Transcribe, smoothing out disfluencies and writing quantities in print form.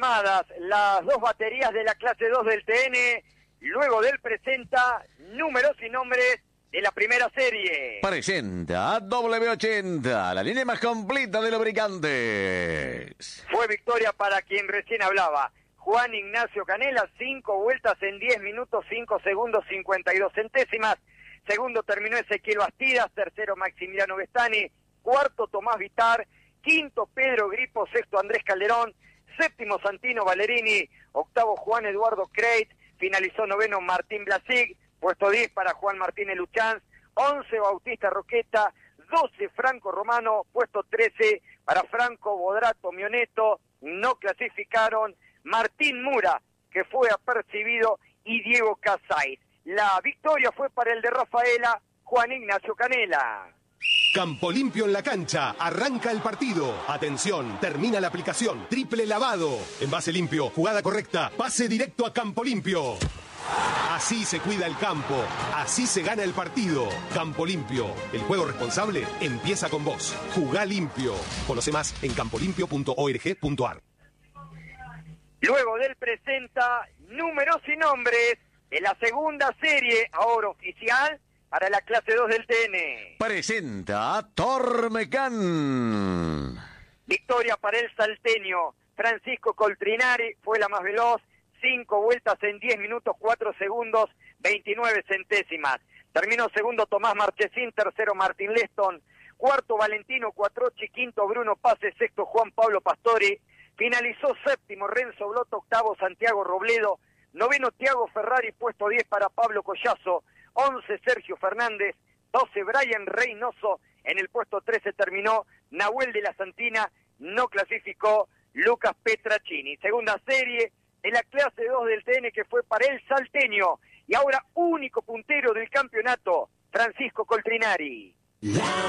conformadas las dos baterías de la clase 2 del TN, luego del presenta números y nombres de la primera serie. Presenta W80, la línea más completa de lubricantes. Fue victoria para quien recién hablaba, Juan Ignacio Canela, 5 vueltas en 10 minutos, 5 segundos, 52 centésimas. Segundo terminó Ezequiel Bastidas, tercero Maximiliano Vestani, cuarto Tomás Vitar, quinto Pedro Gripo, sexto Andrés Calderón, séptimo Santino Valerini, octavo Juan Eduardo Creit, finalizó noveno Martín Blasig, puesto 10 para Juan Martínez Luchanz, 11 Bautista Roqueta, 12 Franco Romano, puesto 13 para Franco Bodrato Mioneto, no clasificaron Martín Mura, que fue apercibido, y Diego Casais. La victoria fue para el de Rafaela, Juan Ignacio Canela. Campo Limpio en la cancha, arranca el partido. Atención, termina la aplicación. Triple lavado. Envase limpio, jugada correcta, pase directo a Campo Limpio. Así se cuida el campo, así se gana el partido. Campo Limpio, el juego responsable empieza con vos. Jugá limpio. Conoce más en campolimpio.org.ar. Luego del presenta números y nombres de la segunda serie, ahora oficial, para la clase 2 del TN. Presenta Tormecán. Victoria para el salteño Francisco Coltrinari, fue la más veloz, 5 vueltas en 10 minutos, 4 segundos, 29 centésimas. Terminó segundo Tomás Marchesín, tercero Martín Leston, cuarto Valentino Cuatrochi, quinto Bruno Pase, sexto Juan Pablo Pastori. Finalizó séptimo Renzo Blotto, octavo Santiago Robledo, noveno Tiago Ferrari, puesto 10 para Pablo Collazo, 11 Sergio Fernández, 12 Brian Reynoso, en el puesto 13 terminó Nahuel de la Santina, no clasificó Lucas Petracini. Segunda serie de la clase 2 del TN, que fue para el salteño y ahora único puntero del campeonato, Francisco Coltrinari.